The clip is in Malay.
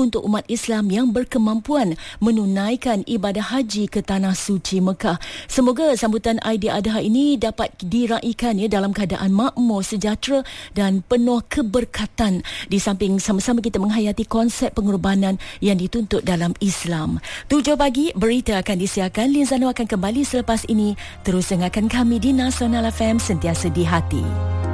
untuk umat Islam yang berkemampuan menunaikan ibadah haji ke Tanah Suci Mekah. Semoga sambutan Aidiladha ini dapat diraikan dalam keadaan makmur, sejahtera dan penuh keberkatan, di samping sama-sama kita menghayati konsep pengorbanan yang dituntut dalam Islam. 7 pagi, berita akan disiarkan. Linzano akan kembali selepas ini. Terus dengarkan kami di Nasional FM, sentiasa di hati.